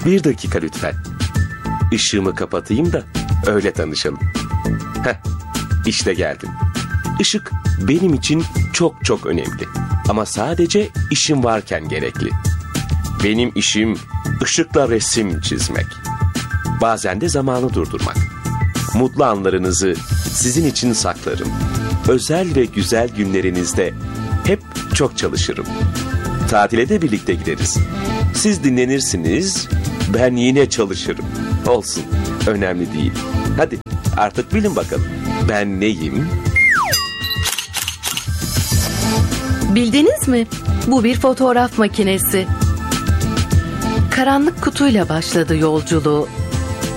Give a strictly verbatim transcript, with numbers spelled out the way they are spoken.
Bir dakika lütfen. Işığımı kapatayım da öyle tanışalım. Heh, işte geldim. Işık benim için çok çok önemli. Ama sadece işim varken gerekli. Benim işim ışıkla resim çizmek. Bazen de zamanı durdurmak. Mutlu anlarınızı sizin için saklarım. Özel ve güzel günlerinizde hep çok çalışırım. Tatile de birlikte gideriz. Siz dinlenirsiniz, ben yine çalışırım. Olsun, önemli değil. Hadi artık bilin bakalım, ben neyim? Bildiniz mi? Bu bir fotoğraf makinesi. Karanlık kutuyla başladı yolculuğu.